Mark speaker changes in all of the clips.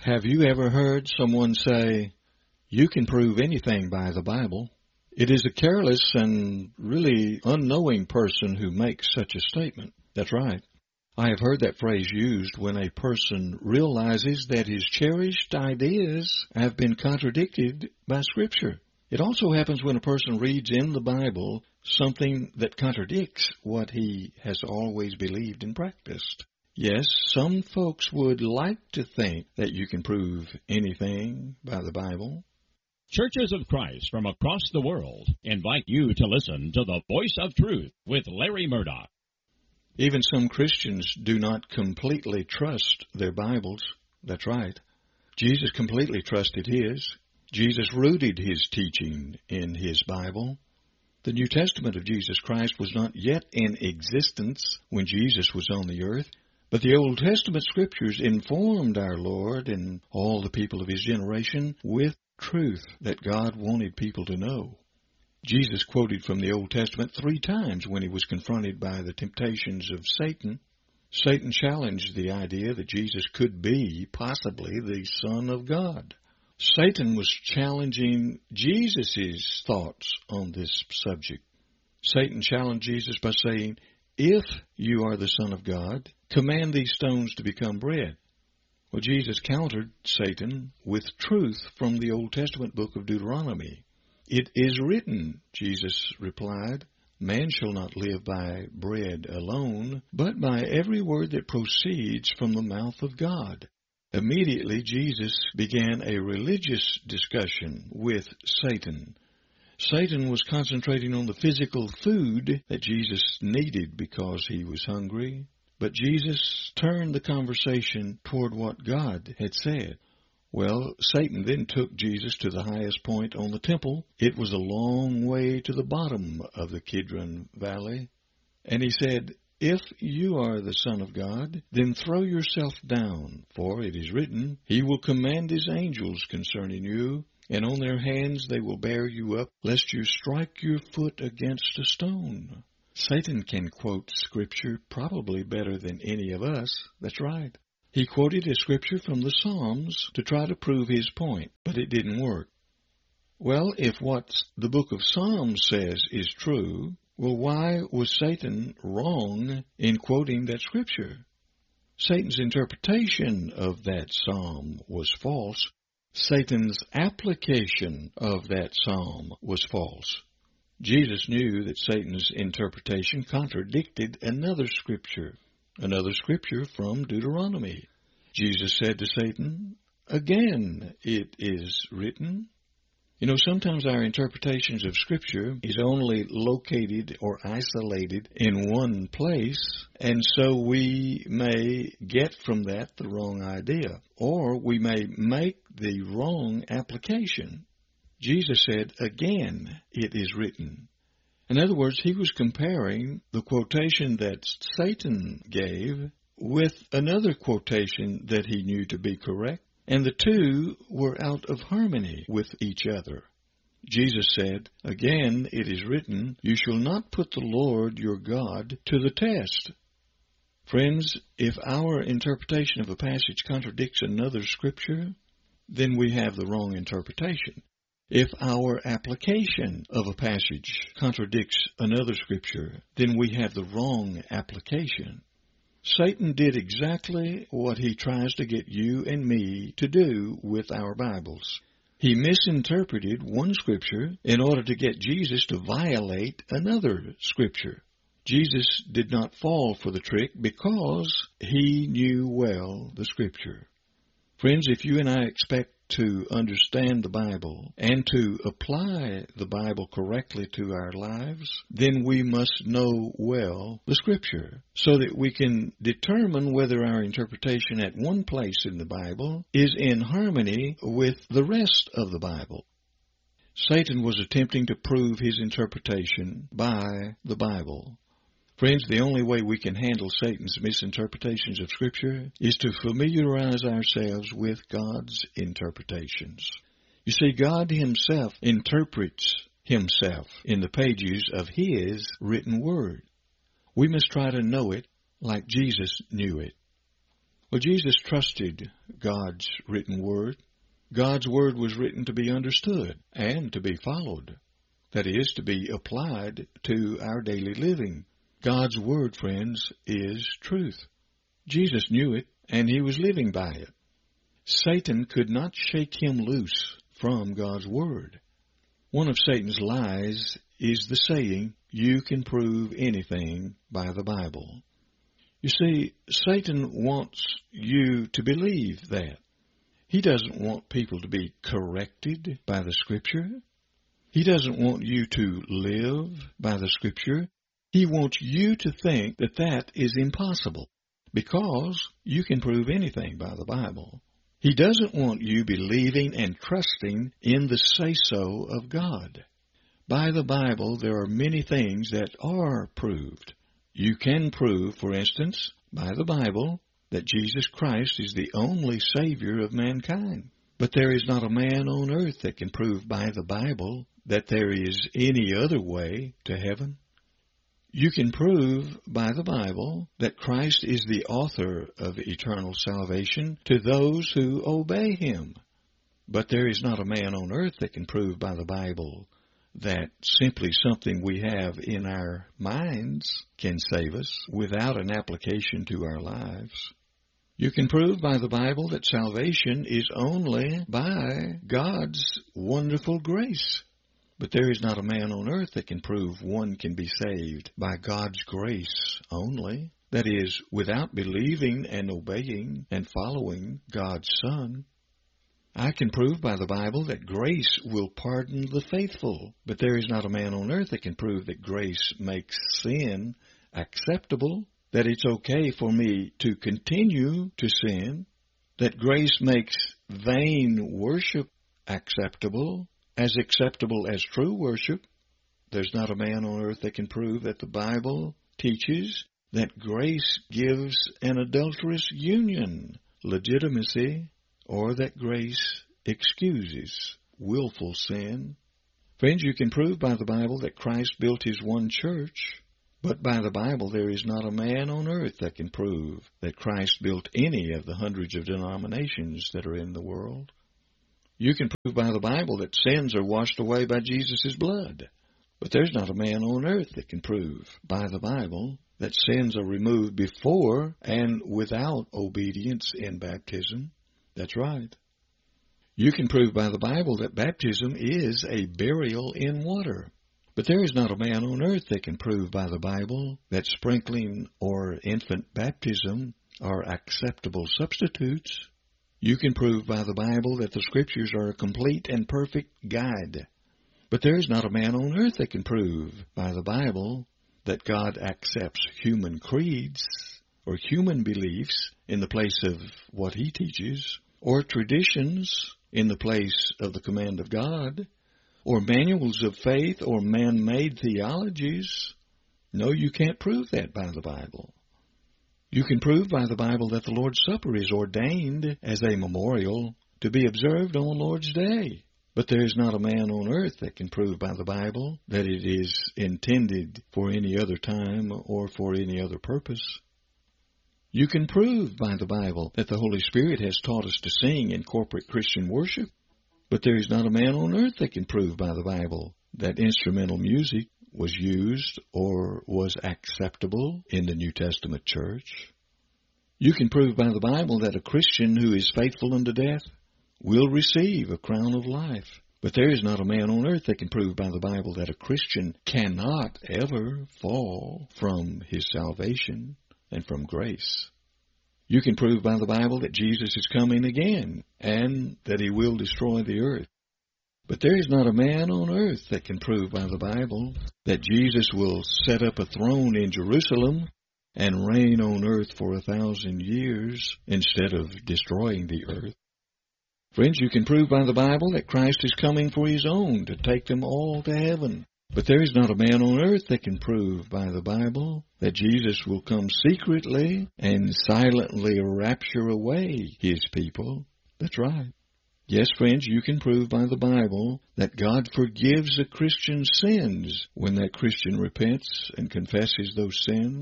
Speaker 1: Have you ever heard someone say, "You can prove anything by the Bible"? It is a careless and really unknowing person who makes such a statement. That's right. I have heard that phrase used when a person realizes that his cherished ideas have been contradicted by Scripture. It also happens when a person reads in the Bible something that contradicts what he has always believed and practiced. Yes, some folks would like to think that you can prove anything by the Bible.
Speaker 2: Churches of Christ from across the world invite you to listen to the Voice of Truth with Larry Murdoch.
Speaker 1: Even some Christians do not completely trust their Bibles. That's right. Jesus completely trusted his. Jesus rooted his teaching in his Bible. The New Testament of Jesus Christ was not yet in existence when Jesus was on the earth, but the Old Testament Scriptures informed our Lord and all the people of his generation with truth that God wanted people to know. Jesus quoted from the Old Testament 3 times when he was confronted by the temptations of Satan. Satan challenged the idea that Jesus could be possibly the Son of God. Satan was challenging Jesus' thoughts on this subject. Satan challenged Jesus by saying, "If you are the Son of God, command these stones to become bread." Well, Jesus countered Satan with truth from the Old Testament book of Deuteronomy. "It is written," Jesus replied, "man shall not live by bread alone, but by every word that proceeds from the mouth of God." Immediately, Jesus began a religious discussion with Satan. Satan was concentrating on the physical food that Jesus needed because he was hungry. But Jesus turned the conversation toward what God had said. Well, Satan then took Jesus to the highest point on the temple. It was a long way to the bottom of the Kidron Valley. And he said, "If you are the Son of God, then throw yourself down, for it is written, He will command His angels concerning you, and on their hands they will bear you up, lest you strike your foot against a stone." Satan can quote Scripture probably better than any of us. That's right. He quoted a Scripture from the Psalms to try to prove his point, but it didn't work. Well, if what the book of Psalms says is true, well, why was Satan wrong in quoting that Scripture? Satan's interpretation of that psalm was false. Satan's application of that psalm was false. Jesus knew that Satan's interpretation contradicted another scripture from Deuteronomy. Jesus said to Satan, "Again it is written." You know, sometimes our interpretations of Scripture is only located or isolated in one place, and so we may get from that the wrong idea, or we may make the wrong application. Jesus said, "Again it is written." In other words, he was comparing the quotation that Satan gave with another quotation that he knew to be correct, and the two were out of harmony with each other. Jesus said, "Again it is written, you shall not put the Lord your God to the test." Friends, if our interpretation of a passage contradicts another Scripture, then we have the wrong interpretation. If our application of a passage contradicts another Scripture, then we have the wrong application. Satan did exactly what he tries to get you and me to do with our Bibles. He misinterpreted one Scripture in order to get Jesus to violate another Scripture. Jesus did not fall for the trick because he knew well the Scripture. Friends, if you and I expect to understand the Bible and to apply the Bible correctly to our lives, then we must know well the Scripture so that we can determine whether our interpretation at one place in the Bible is in harmony with the rest of the Bible. Satan was attempting to prove his interpretation by the Bible. Friends, the only way we can handle Satan's misinterpretations of Scripture is to familiarize ourselves with God's interpretations. You see, God Himself interprets Himself in the pages of His written Word. We must try to know it like Jesus knew it. Well, Jesus trusted God's written word. God's word was written to be understood and to be followed. That is, to be applied to our daily living. God's word, friends, is truth. Jesus knew it, and he was living by it. Satan could not shake him loose from God's word. One of Satan's lies is the saying, "You can prove anything by the Bible." You see, Satan wants you to believe that. He doesn't want people to be corrected by the Scripture. He doesn't want you to live by the Scripture. He wants you to think that that is impossible because you can prove anything by the Bible. He doesn't want you believing and trusting in the say-so of God. By the Bible, there are many things that are proved. You can prove, for instance, by the Bible, that Jesus Christ is the only Savior of mankind. But there is not a man on earth that can prove by the Bible that there is any other way to heaven. You can prove by the Bible that Christ is the author of eternal salvation to those who obey him. But there is not a man on earth that can prove by the Bible that simply something we have in our minds can save us without an application to our lives. You can prove by the Bible that salvation is only by God's wonderful grace. But there is not a man on earth that can prove one can be saved by God's grace only. That is, without believing and obeying and following God's Son. I can prove by the Bible that grace will pardon the faithful, but there is not a man on earth that can prove that grace makes sin acceptable, that it's okay for me to continue to sin, that grace makes vain worship acceptable as true worship. There's not a man on earth that can prove that the Bible teaches that grace gives an adulterous union legitimacy, or that grace excuses willful sin. Friends, you can prove by the Bible that Christ built his one church, but by the Bible there is not a man on earth that can prove that Christ built any of the hundreds of denominations that are in the world. You can prove by the Bible that sins are washed away by Jesus' blood, but there's not a man on earth that can prove by the Bible that sins are removed before and without obedience in baptism. That's right. You can prove by the Bible that baptism is a burial in water. But there is not a man on earth that can prove by the Bible that sprinkling or infant baptism are acceptable substitutes. You can prove by the Bible that the Scriptures are a complete and perfect guide. But there is not a man on earth that can prove by the Bible that God accepts human creeds or human beliefs in the place of what he teaches, or traditions in the place of the command of God, or manuals of faith or man-made theologies. No, you can't prove that by the Bible. You can prove by the Bible that the Lord's Supper is ordained as a memorial to be observed on Lord's Day. But there is not a man on earth that can prove by the Bible that it is intended for any other time or for any other purpose. You can prove by the Bible that the Holy Spirit has taught us to sing in corporate Christian worship, but there is not a man on earth that can prove by the Bible that instrumental music was used or was acceptable in the New Testament church. You can prove by the Bible that a Christian who is faithful unto death will receive a crown of life, but there is not a man on earth that can prove by the Bible that a Christian cannot ever fall from his salvation and from grace. You can prove by the Bible that Jesus is coming again and that he will destroy the earth. But there is not a man on earth that can prove by the Bible that Jesus will set up a throne in Jerusalem and reign on earth for 1,000 years instead of destroying the earth. Friends, you can prove by the Bible that Christ is coming for his own to take them all to heaven. But there is not a man on earth that can prove by the Bible that Jesus will come secretly and silently rapture away his people. That's right. Yes, friends, you can prove by the Bible that God forgives a Christian's sins when that Christian repents and confesses those sins.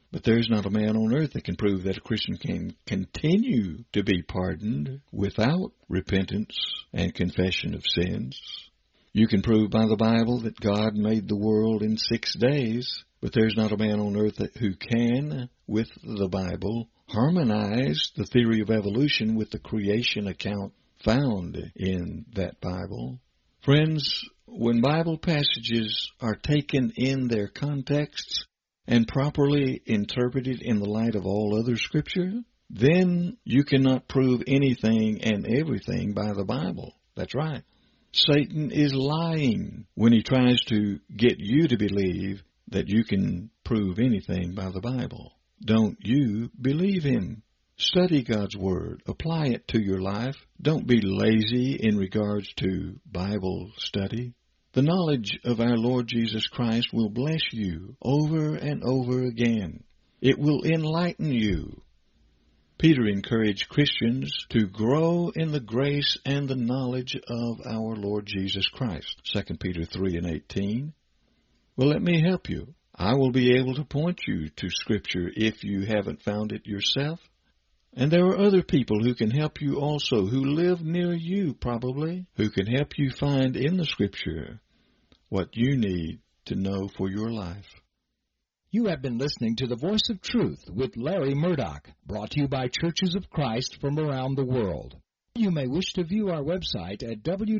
Speaker 1: But there's not a man on earth that can prove that a Christian can continue to be pardoned without repentance and confession of sins. You can prove by the Bible that God made the world in 6 days, but there's not a man on earth who can, with the Bible, harmonize the theory of evolution with the creation account found in that Bible. Friends, when Bible passages are taken in their contexts and properly interpreted in the light of all other Scripture, then you cannot prove anything and everything by the Bible. That's right. Satan is lying when he tries to get you to believe that you can prove anything by the Bible. Don't you believe him. Study God's Word. Apply it to your life. Don't be lazy in regards to Bible study. The knowledge of our Lord Jesus Christ will bless you over and over again. It will enlighten you. Peter encouraged Christians to grow in the grace and the knowledge of our Lord Jesus Christ. 2 Peter 3:18. Well, let me help you. I will be able to point you to Scripture if you haven't found it yourself. And there are other people who can help you also, who live near you probably, who can help you find in the Scripture what you need to know for your life.
Speaker 3: You have been listening to The Voice of Truth with Larry Murdoch, brought to you by Churches of Christ from around the world. You may wish to view our website at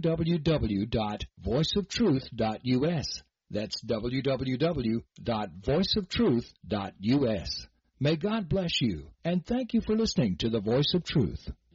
Speaker 3: www.voiceoftruth.us. That's www.voiceoftruth.us. May God bless you, and thank you for listening to The Voice of Truth.